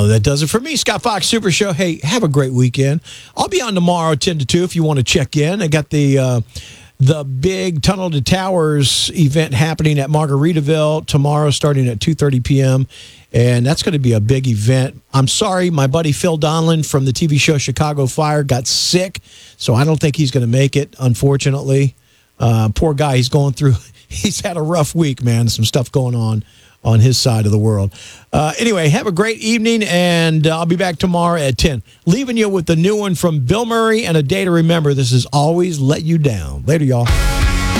Well, that does it for me. Scott Fox Super Show. Hey, have a great weekend. I'll be on tomorrow 10 to 2 if you want to check in. I got the big Tunnel to Towers event happening at Margaritaville tomorrow starting at 2:30 p.m., and that's going to be a big event. I'm sorry, my buddy Phil Donlin from the TV show Chicago Fire got sick, so I don't think he's going to make it, unfortunately. Poor guy, he's had a rough week, man. Some stuff going on his side of the world. Anyway, have a great evening, and I'll be back tomorrow at 10. Leaving you with the new one from Bill Murray and A Day to Remember. This is Always Let You Down. Later, y'all.